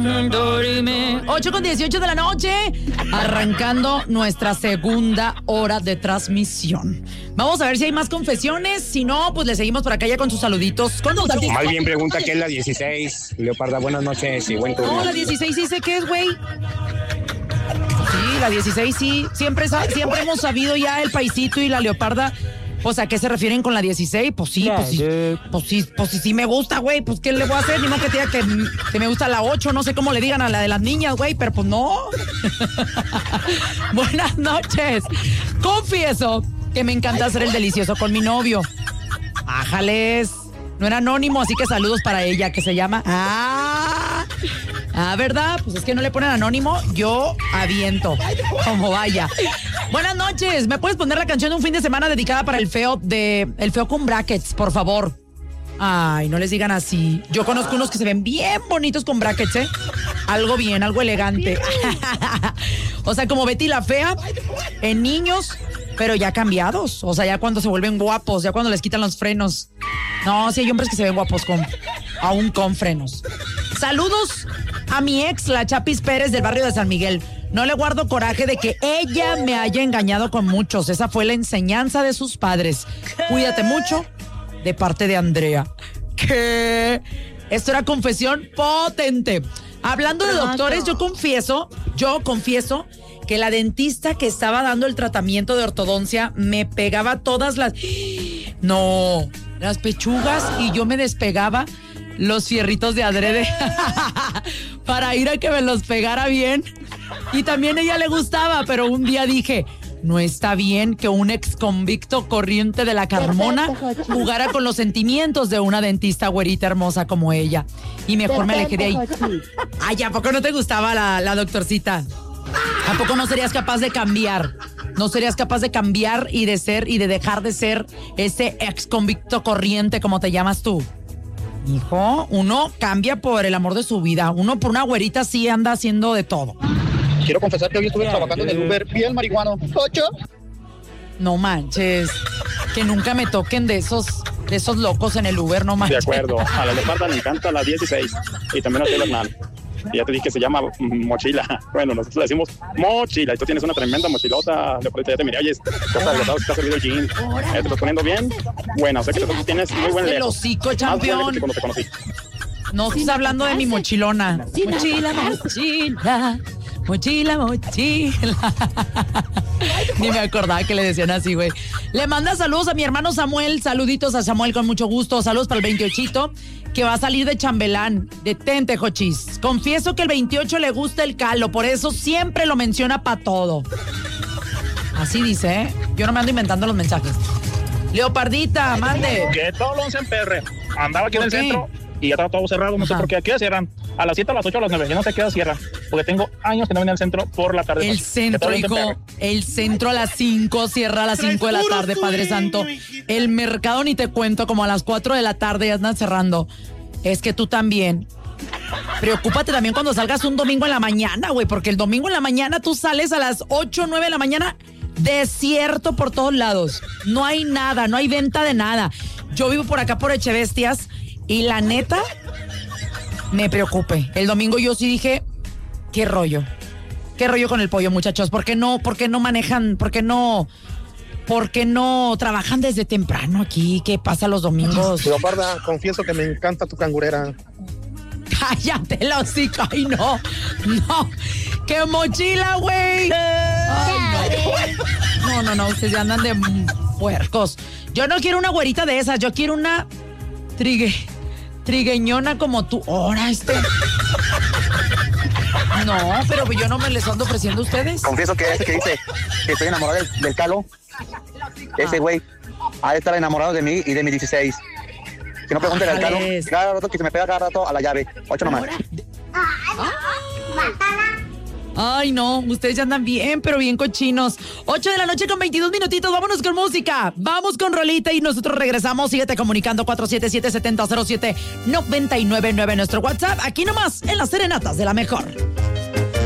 Dorime. 8:18 de la noche, arrancando nuestra segunda hora de transmisión. Vamos a ver si hay más confesiones. Si no, pues le seguimos por acá ya con sus saluditos. Más bien pregunta qué es la 16. Leoparda, buenas noches y buen turno. No, la 16 sí sé qué es, güey. Sí, la 16 sí. Siempre hemos sabido ya el paisito y la leoparda. Pues, ¿a qué se refieren con la 16? Pues sí, sí me gusta, güey. Pues, ¿qué le voy a hacer? Ni modo que te diga que me gusta la 8, no sé cómo le digan a la de las niñas, güey, pero pues no. Buenas noches. Confieso que me encanta hacer el delicioso con mi novio. Ájales. No era anónimo, así que saludos para ella, que se llama... ¿verdad? Pues es que no le ponen anónimo, yo aviento, como vaya. Buenas noches, ¿me puedes poner la canción de un fin de semana dedicada para el feo con brackets, por favor? Ay, no les digan así. Yo conozco unos que se ven bien bonitos con brackets, ¿eh? Algo bien, algo elegante. O sea, como Betty la Fea, en niños, pero ya cambiados. O sea, ya cuando se vuelven guapos, ya cuando les quitan los frenos. No, sí hay hombres que se ven guapos aún con frenos. Saludos a mi ex, la Chapis Pérez del barrio de San Miguel. No le guardo coraje de que ella me haya engañado con muchos. Esa fue la enseñanza de sus padres. Cuídate mucho, de parte de Andrea. ¿Qué? Esto era confesión potente. Hablando de doctores, yo confieso que la dentista que estaba dando el tratamiento de ortodoncia me pegaba todas las pechugas y yo me despegaba los fierritos de adrede para ir a que me los pegara bien. Y también a ella le gustaba, pero un día dije, no está bien que un ex convicto corriente de la Carmona jugara con los sentimientos de una dentista güerita hermosa como ella. Y mejor me alejé de ahí. Ay, ¿a poco no te gustaba la doctorcita? ¿A poco no serías capaz de cambiar? ¿No serías capaz de cambiar y de dejar de ser ese ex convicto corriente como te llamas tú? Hijo, uno cambia por el amor de su vida. Uno por una güerita sí anda haciendo de todo. Quiero confesar que hoy estuve trabajando en el Uber bien marihuano. 8. No manches. Que nunca me toquen de esos locos en el Uber, no manches. De acuerdo. A la leoparda le encanta la 16. Y también a Taylor Hernán. Y ya te dije que se llama mochila. Bueno, nosotros le decimos mochila. Y tú tienes una tremenda mochilota. Leoparda, ya te miré. Oye, está agotado, está servido el jean. ¿Te estás poniendo bien? Bueno, o sea que tú tienes muy buen el hocico, campeón. Cuando te conocí. No estás hablando de mi mochilona. Mochila. Ni me acordaba que le decían así, güey. Le manda saludos a mi hermano Samuel. Saluditos a Samuel con mucho gusto. Saludos para el 28, que va a salir de chambelán. Detente, Jochis. Confieso que el 28 le gusta el calo, por eso siempre lo menciona para todo. Así dice, ¿eh? Yo no me ando inventando los mensajes. Leopardita, mande. Que todo lo en PR. Andaba aquí en el centro y ya estaba todo cerrado. No sé por qué. ¿A qué hora cierran? A las 7, a las 8, a las 9. Yo no sé a qué hora cierran. Porque tengo años que no venía al centro por la tarde. El centro, hijo. El centro a las 5 cierra a las 5 de la tarde, Padre Santo. El mercado ni te cuento, como a las 4 de la tarde ya están cerrando. Es que tú también. Preocúpate también cuando salgas un domingo en la mañana, güey. Porque el domingo en la mañana tú sales a las 8, 9 de la mañana. Desierto por todos lados. No hay nada, no hay venta de nada. Yo vivo por acá por Echevestias y la neta me preocupé. El domingo yo sí dije, ¿qué rollo? ¿Qué rollo con el pollo, muchachos? ¿Por qué no manejan? ¿Por qué no trabajan desde temprano aquí? ¿Qué pasa los domingos? Leoparda, confieso que me encanta tu cangurera. Cállate, el hocico. Ay, no. ¡Qué mochila, güey! No, ustedes ya andan de puercos. Yo no quiero una güerita de esas, yo quiero una trigueñona como tú. Ahora No, pero yo no me les ando ofreciendo a ustedes. Confieso que ese que dice que estoy enamorado del calo, ese güey ha de estar enamorado de mí y de mi 16. Que no pregunten al calo, cada rato que se me pega cada rato a la llave. 8 nomás. Ay, no, ustedes ya andan bien, pero bien cochinos. 8 de la noche con 22 minutitos, vámonos con música. Vamos con rolita y nosotros regresamos. Síguete comunicando 477-7007-999, nuestro WhatsApp. Aquí nomás, en las serenatas de la mejor.